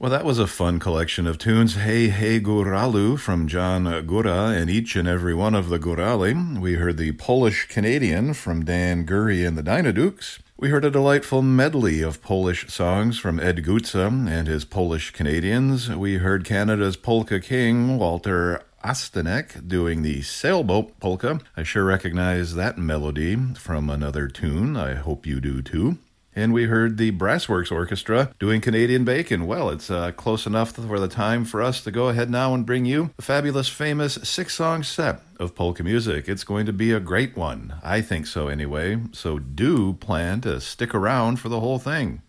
Well, that was a fun collection of tunes. Hey, Hey, Guralu from John Gura and each and every one of the Gurali. We heard the Polish Canadian from Dan Gurry and the Dynadukes. We heard a delightful medley of Polish songs from Ed Gutza and his Polish Canadians. We heard Canada's polka king, Walter Astanek, doing the Sailboat Polka. I sure recognize that melody from another tune. I hope you do too. And we heard the Brassworks Orchestra doing Canadian Bacon. Well, it's close enough for the time for us to go ahead now and bring you the fabulous, famous 6-song set of polka music. It's going to be a great one. I think so anyway. So do plan to stick around for the whole thing.